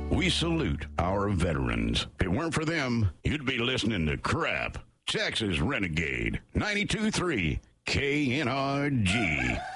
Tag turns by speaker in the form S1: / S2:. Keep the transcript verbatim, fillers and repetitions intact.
S1: We salute our veterans. If it weren't for them, you'd be listening to crap. Texas Renegade, ninety-two point three K N R G.